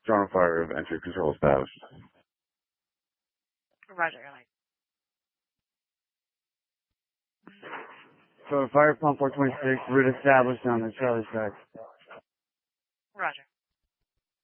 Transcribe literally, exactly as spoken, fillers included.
Strong fire of entry control established. Roger, good night. So fire pump four twenty-six, route established on the Charlie side. Roger.